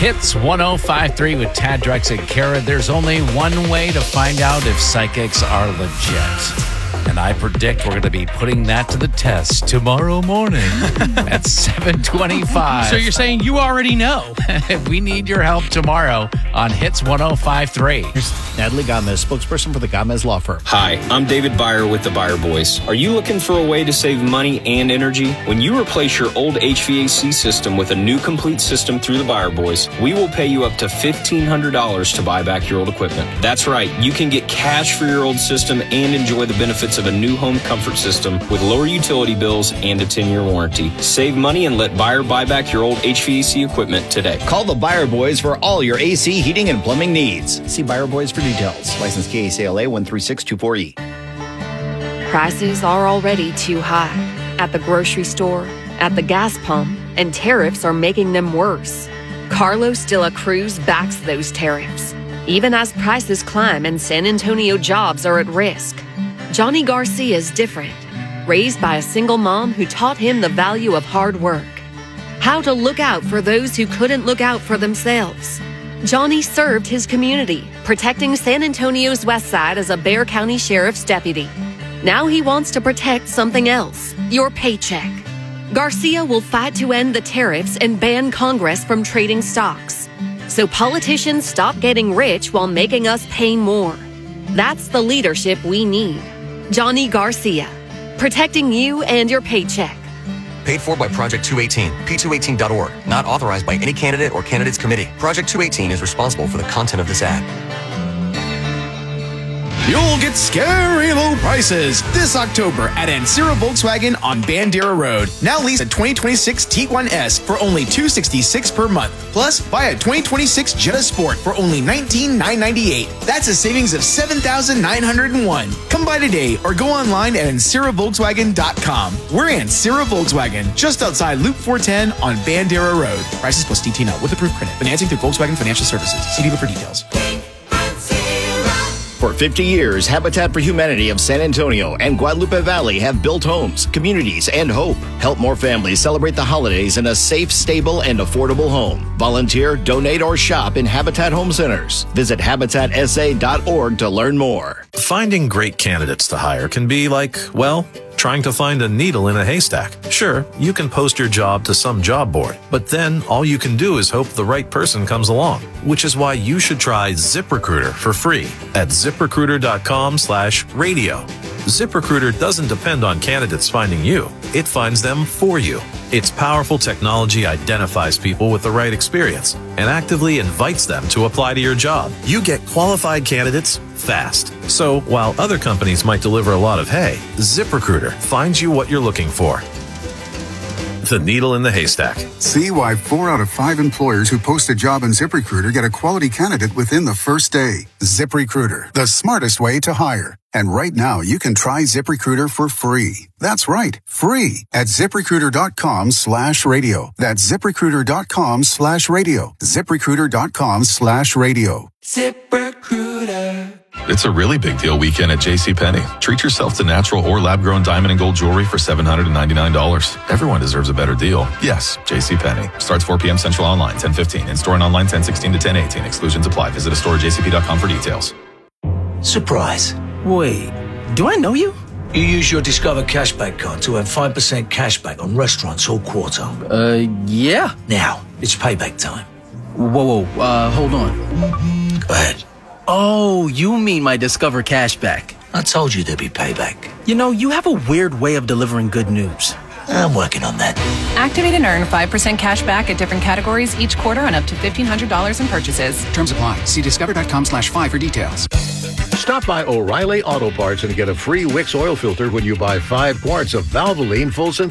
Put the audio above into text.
Hits 105.3 with Tad, Drex, and Kara. There's only one way to find out if psychics are legit. And I predict we're going to be putting that to the test tomorrow morning at 7:25. So you're saying you already know? We need your help tomorrow on Hits 105.3. Here's Natalie Gomez, spokesperson for the Gomez Law Firm. Hi, I'm David Byer with the Byer Boys. Are you looking for a way to save money and energy? When you replace your old HVAC system with a new complete system through the Byer Boys, we will pay you up to $1,500 to buy back your old equipment. That's right, you can get cash for your old system and enjoy the benefits of a new home comfort system with lower utility bills and a 10-year warranty. Save money and let Byer buy back your old HVAC equipment today. Call the Byer Boys for all your AC, heating, and plumbing needs. See Byer Boys for details. License KACLA 13624E. Prices are already too high at the grocery store, at the gas pump, and tariffs are making them worse. Carlos de la Cruz backs those tariffs, even as prices climb and San Antonio jobs are at risk. Johnny Garcia is different, raised by a single mom who taught him the value of hard work, how to look out for those who couldn't look out for themselves. Johnny served his community, protecting San Antonio's West Side as a Bexar County Sheriff's deputy. Now he wants to protect something else, your paycheck. Garcia will fight to end the tariffs and ban Congress from trading stocks, so politicians stop getting rich while making us pay more. That's the leadership we need. Johnny Garcia, protecting you and your paycheck. Paid for by Project 218, p218.org. Not authorized by any candidate or candidates committee. Project 218 is responsible for the content of this ad. You'll get scary low prices this October at Ancira Volkswagen on Bandera Road. Now lease a 2026 Tiguan S for only $266 per month. Plus, buy a 2026 Jetta Sport for only $19,998. That's a savings of $7,901. Come by today or go online at AnciraVolkswagen.com. We're Ancira Volkswagen, just outside Loop 410 on Bandera Road. Prices plus DT with approved credit. Financing through Volkswagen Financial Services. See dealer for details. For 50 years, Habitat for Humanity of San Antonio and Guadalupe Valley have built homes, communities, and hope. Help more families celebrate the holidays in a safe, stable, and affordable home. Volunteer, donate, or shop in Habitat Home Centers. Visit HabitatSA.org to learn more. Finding great candidates to hire can be like, well, trying to find a needle in a haystack. Sure, you can post your job to some job board, but then all you can do is hope the right person comes along, which is why you should try ZipRecruiter for free at ZipRecruiter.com/radio. ZipRecruiter doesn't depend on candidates finding you. It finds them for you. Its powerful technology identifies people with the right experience and actively invites them to apply to your job. You get qualified candidates fast. So while other companies might deliver a lot of hay, ZipRecruiter finds you what you're looking for. The needle in the haystack. See why 4 out of 5 employers who post a job on ZipRecruiter get a quality candidate within the first day. ZipRecruiter, the smartest way to hire. And right now, you can try ZipRecruiter for free. That's right, free at ZipRecruiter.com/radio. That's ZipRecruiter.com/radio. ZipRecruiter.com/radio. ZipRecruiter. It's a really big deal weekend at JCPenney. Treat yourself to natural or lab-grown diamond and gold jewelry for $799. Everyone deserves a better deal. Yes, JCPenney. Starts 4 p.m. Central online, 10:15. In-store and online, 10:16 to 10:18. Exclusions apply. Visit a store at jcp.com for details. Surprise. Wait, do I know you? You use your Discover Cashback card to earn 5% cashback on restaurants all quarter. Yeah. Now, it's payback time. Whoa, hold on. Go ahead. Oh, you mean my Discover Cashback. I told you there'd be payback. You know, you have a weird way of delivering good news. I'm working on that. Activate and earn 5% cash back at different categories each quarter on up to $1,500 in purchases. Terms apply. See discover.com/5 for details. Stop by O'Reilly Auto Parts and get a free Wix oil filter when you buy 5 quarts of Valvoline Full Synthetic.